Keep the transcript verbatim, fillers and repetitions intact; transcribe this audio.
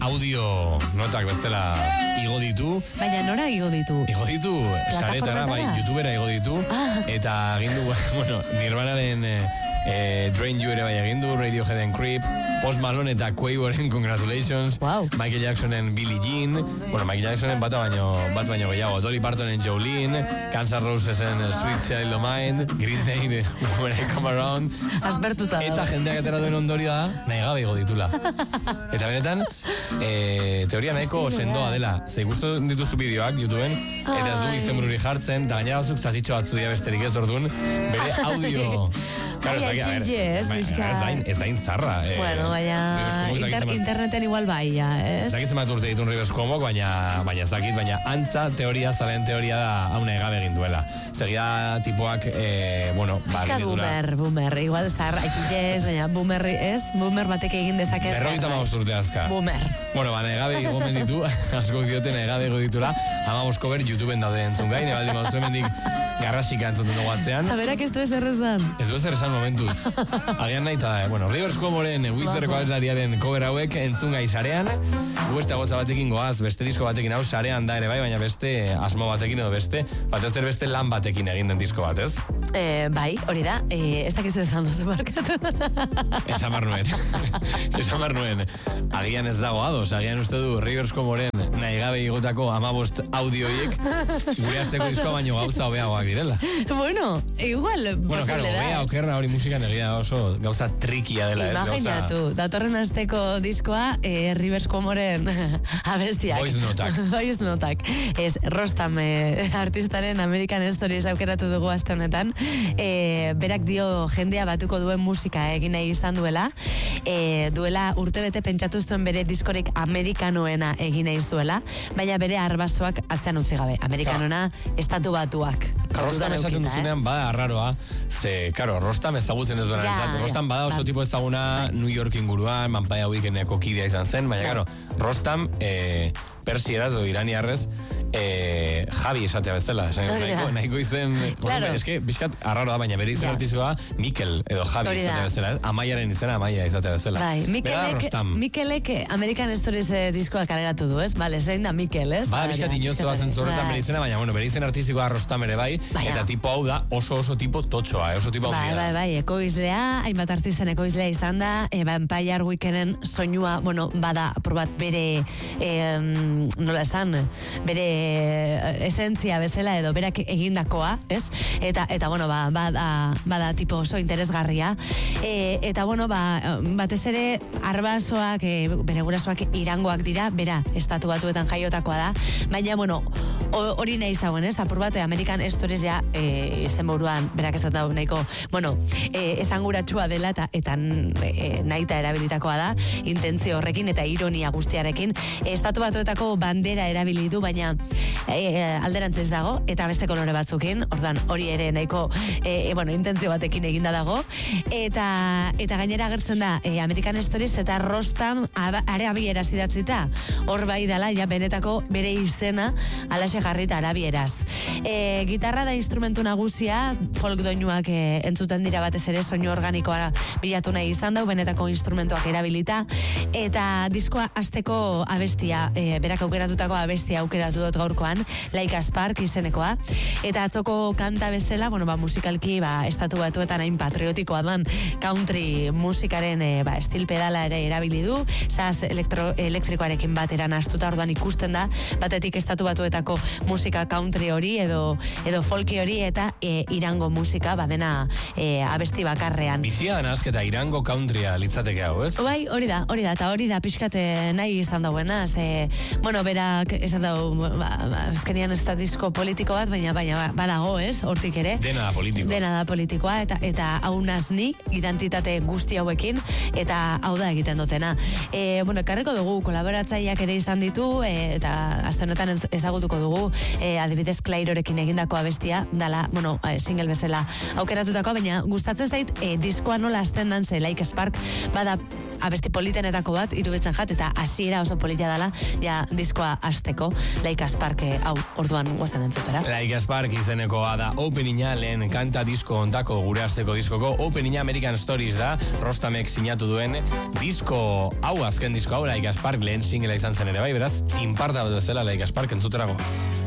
audio notak bestela igo ditu. Baina nora igo ditu? Igo ditu, saretara, bai, YouTubera igo ditu. Ah. Eta egin du, bueno, Nirvanaren eh, eh, Drain You ere bai egin du, Radioheaden Creep, Post Malone eta Quavoren Congratulations, wow. Michael Jacksonen Billie Jean, bueno, Michael Jacksonen bat baino, bat baino gehiago, Dolly Partonen Jolene, Guns N' Rosesen Sweet Child O' Mine, Green Day When I Come Around. Aspertuta. Eta jendeak atera duen ondorioa da, nahi gabe igo ditula. Eta benetan, e, teoria nahiko sendoa dela. Ze gustu dituzu bideoak YouTubeen, eta ez du izenbururi jartzen, eta gainera batzuk zatitxo batzu dira besterik ez orduan, bere audio... Claro, Ai, a ver, es, ez dain, ez dain zarra. Eh, bueno, baina inter, interneten igual bai, ja, ez? Zakitzen bat urte ditun Rivers Cuomok, baina, baina zakit, baina antza teoria, zalen teoria da hauna egabe egin duela. Zegia tipoak, eh, bueno, ba, Eska boomer, boomer, igual zarra, ikilez, baina boomer, ez? Boomer batek egin dezake. Berroita maus urte azka. Boomer. Bueno, ba, egabe igomen ditu, asko dioten egabe igo ditula, ama bosko ber YouTubeen daude entzun gai, nebaldi mauzu emendik garrasika entzuten dugu atzean. A berak ez du ezer esan. Ez du ezer esan momentuz. Agian nahi eta, bueno, Rivers Cuomoren Wizerreko abeslariaren cover hauek entzun gai sarean. Gu beste goza batekin goaz, beste disko batekin hau sarean da ere bai, baina beste asmo batekin edo beste, bat ez beste lan batekin egin den disko bat, ez? Eh, bai, hori da, eh, ez dakiz esan duzu markatu. Esamar nuen. Esamar nuen. Agian ez dago ados, agian uste du Rivers Cuomoren nahi gabe igotako amabost audioiek gure azteko diskoa baino gauza hobeagoak direla. Bueno, igual, bueno, claro, hobea okerra hori musikan egia oso gauza trikia dela. Imaginatu, gauza... datorren azteko diskoa eh, Rivers Cuomoren abestiak. Voice notak. Voice notak. Ez, Rostam eh, artistaren American Stories aukeratu dugu aste honetan. Eh, berak dio jendea batuko duen musika egin nahi izan duela. Eh, duela urtebete pentsatu zuen bere diskorik amerikanoena egin nahi zuela, baina bere arbasoak atzean utzi gabe. Amerikanona estatu batuak. Rostam esaten duzunean, eh? Bada arraroa, ze, karo, Rostam ezagutzen ez duena entzat. Ja, Rostam bada oso ba, tipo ezaguna ba. New York inguruan, Vampire Weekendeko kidea izan zen, baina, karo, Rostam, eh, persieraz o iraniarrez, eh, Javi esatea bezala, nahiko, nahiko izen, claro. Bueno, eske, bizkat arraro da, baina bere izen artizua Mikel edo Javi izatea bezala, Amaiaren izena Amaia izatea bezala. Bai, Mikelek, Mikelek American Stories eh, diskoa kaleratu du, ez? Bale, zein da Mikel, ez? Ba, bizkat inozu bazen zorretan bere izena, baina, bueno, bere izen artizikoa Rostam ere bai, baina. Eta tipo hau da oso oso tipo totxoa, oso tipo hau bai, bai, bai, ekoizlea, hainbat artisten ekoizlea izan da, e, Vampire Weekenden soinua, bueno, bada, probat bere, eh, nola esan, bere esentzia bezala edo berak egindakoa, ez? Eta, eta bueno, ba, bada, bada tipo oso interesgarria. E, eta, bueno, ba, batez ere, arbasoak, e, bere gurasoak irangoak dira, bera, estatu batuetan jaiotakoa da, baina, bueno, hori nahi zagoen, ez? Apur bat, American Stories ja, e, izen buruan, berak ez da nahiko, bueno, e, esanguratsua dela, eta, eta e, nahi eta erabilitakoa da, intentzio horrekin eta ironia guztiarekin, estatu batuetako bandera erabili du, baina e, alderantzez dago, eta beste kolore batzukin, ordan hori ere nahiko e, bueno, intentzio batekin eginda dago, eta eta gainera agertzen da e, American Stories eta Rostam arabieraz idatzita, hor bai dela, ja benetako bere izena alaxe jarrita arabieraz. E, gitarra da instrumentu nagusia, folk doinuak e, entzuten dira batez ere soinu organikoa bilatu nahi izan dau, benetako instrumentuak erabilita, eta diskoa hasteko abestia, e, berak aukeratutako abestia aukeratu dut gaurkoan, Like a Spark izenekoa, eta atzoko kanta bezala, bueno, ba, musikalki, ba, estatu batuetan hain patriotikoa man, country musikaren e, ba, estil pedala ere erabili du, saz elektro, elektrikoarekin bateran astuta, orduan ikusten da, batetik estatu batuetako musika country hori, edo, edo folki hori, eta e, irango musika, badena e, abesti bakarrean. Bitxia da nazketa irango countrya litzateke hau, ez? Bai, hori da, hori da, eta hori da pixkate nahi izan dauena, ze, bueno, berak esan dau, ba, ba, ezkenian ez da disko politiko bat, baina baina badago, ez, hortik ere. Dena da politikoa. Dena da politikoa, eta eta hau nazni, identitate guzti hauekin, eta hau da egiten dutena. E, bueno, karriko dugu, kolaboratzaileak ere izan ditu, e, eta azte honetan ezagutuko dugu, e, adibidez Klairorekin egindako abestia, dala, bueno, single bezala aukeratutako, baina gustatzen zait, e, diskoa nola azten dan, ze Like a Spark, bada abesti politenetako bat, iruditzen jat, eta hasiera oso polita dela, ja diskoa hasteko, Like a Spark hau orduan guazen entzutera. Like a Spark izenekoa da openinga, lehen kanta disko ontako gure hasteko diskoko, openinga American Stories da, Rostamek sinatu duen disko hau, azken disko hau, Like a Spark lehen singela izan zen ere bai, beraz, txinparta bat bezala Like a Spark entzutera goaz.